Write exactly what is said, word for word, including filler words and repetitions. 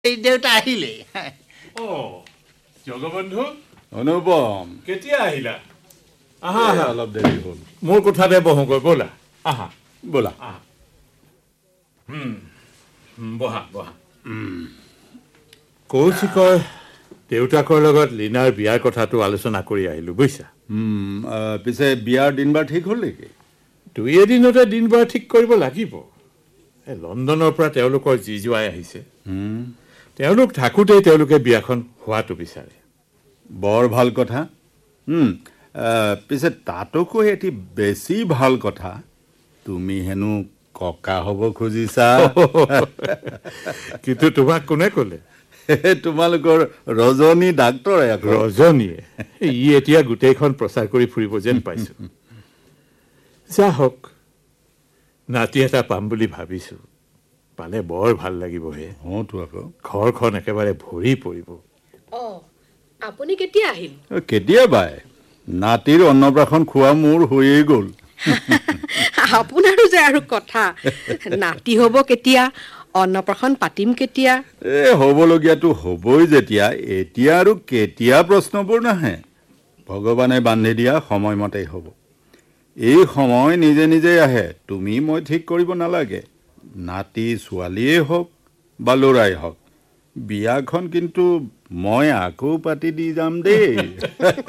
এই দেউতা আহিলে ও জগবন্ধু অনুপম কেতিয়া আহিলা আহা এই আহা অলপ দেৰি হ'ল মোৰ কোঠাতে বহোগৈ ব'লা আহা ব'লা আহা হুম হুম, বহা বহা কৌশিকৰ দেউতাকৰ লগত লীনাৰ বিয়াৰ কথাটো আলোচনা কৰি আহিলোঁ বুজিছা উম, আহ, পিছে বিয়াৰ দিন বাৰ ঠিক হ'ল নেকি দুই এদিনতে দিন বাৰ ঠিক কৰিব লাগিব এই লণ্ডনৰ পৰা তেওঁলোকৰ যি জোৱাই আহিছে উম, তেওঁলোক থাকোঁতেই তেওঁলোকে বিয়াখন হোৱাটো বিচাৰে বৰ ভাল কথা উম, আহ, পিছে তাতোকৈ এটি বেছি ভাল কথা তুমি হেনো ককা হ'ব খুজিছা কিন্তু তোমাক কোনে ক'লে তোমালোকৰ ৰজনী ডাক্তৰে আকৌ ৰজনীয়ে ই এতিয়া গোটেইখন প্ৰচাৰ কৰি ফুৰিব যেন পাইছো যা হওক নাতি এটা পাম বুলি ভাবিছো পালে বৰ ভাল লাগিব হে হওঁতো আকৌ ঘৰখন একেবাৰে ভৰি পৰিব অ আপুনি কেতিয়া আহিল কেতিয়াবাই নাতিৰ অন্নপ্ৰাশন খোৱা মোৰ হৈয়ে গ'ল আপোনাৰো যে আৰু কথা নাতি হ'ব কেতিয়া অন্নপ্ৰাশন পাতিম কেতিয়া এই হ'বলগীয়াটো হ'বই যেতিয়া এতিয়া আৰু কেতিয়া প্ৰশ্নবোৰ নাহে ভগৱানে বান্ধি দিয়া সময়মতেই হ'ব এই সময় নিজে নিজেই আহে তুমি মই ঠিক কৰিব নালাগে নাতি ছোৱালীয়েই হওক বা ল'ৰাই হওক বিয়াখন কিন্তু মই আকৌ পাতি দি যাম দেই